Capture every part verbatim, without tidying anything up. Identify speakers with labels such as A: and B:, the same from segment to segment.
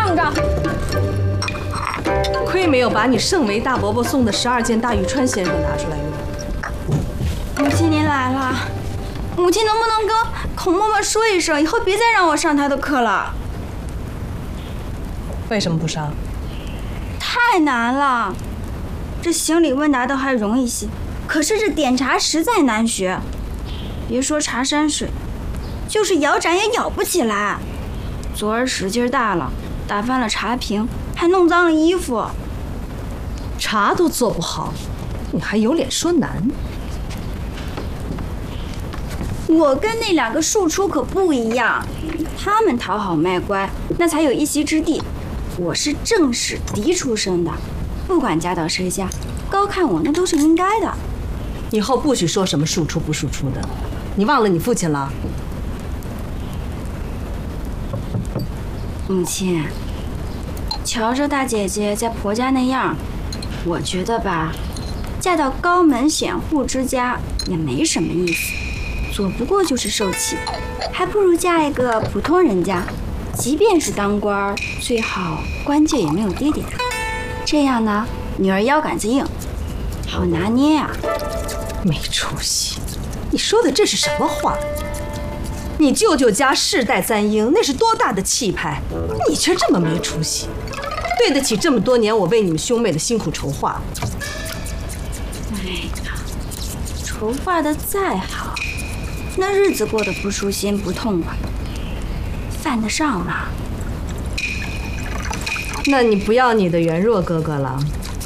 A: 让着！
B: 亏没有把你盛维大伯伯送的十二件大玉川先生拿出来用。
A: 母亲您来了，母亲能不能跟孔嬷嬷说一声，以后别再让我上她的课了？
B: 为什么不上？
A: 太难了，这行李问答倒还容易些，可是这点茶实在难学。别说茶山水，就是摇盏也舀不起来。昨儿使劲大了，打翻了茶瓶，还弄脏了衣服。
B: 茶都做不好，你还有脸说难？
A: 我跟那两个庶出可不一样，他们讨好卖乖，那才有一席之地。我是正史嫡出身的，不管嫁到谁家，高看我那都是应该的。
B: 以后不许说什么庶出不庶出的，你忘了你父亲了？
A: 母亲，瞧着大姐姐在婆家那样，我觉得吧，嫁到高门显户之家也没什么意思，左不过就是受气，还不如嫁一个普通人家，即便是当官，最好官阶也没有爹爹大，这样呢，女儿腰杆子硬，好拿捏啊。
B: 没出息！你说的这是什么话？你舅舅家世代簪缨，那是多大的气派，你却这么没出息，对得起这么多年我为你们兄妹的辛苦筹划？
A: 哎呀，筹划的再好，那日子过得不舒心不痛快，犯得上吗？
B: 那你不要你的元若哥哥了。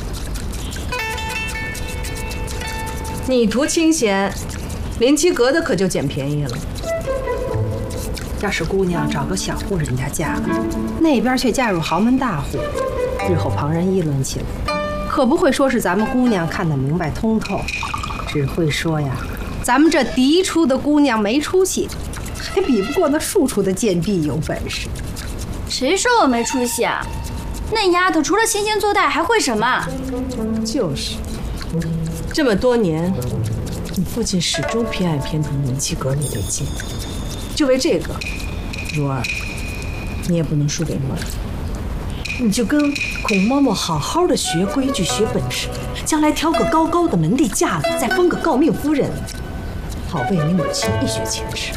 B: 你图清闲，林七阁的可就捡便宜了。
C: 要是姑娘找个小户人家嫁了，那边却嫁入豪门大户，日后旁人议论起来，可不会说是咱们姑娘看得明白通透，只会说呀，咱们这嫡出的姑娘没出息，还比不过那庶出的贱婢有本事。
A: 谁说我没出息啊？那丫头除了惺惺作态还会什么？
B: 就是，这么多年，你父亲始终偏爱偏袒林七阁那对亲，就为这个，如儿，你也不能输给默儿。你就跟孔嬷嬷好好的学规矩、学本事，将来挑个高高的门第嫁了，再封个诰命夫人，好为你母亲一雪前耻。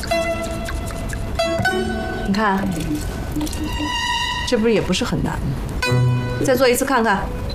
B: 你看，这不是也不是很难吗？再做一次看看。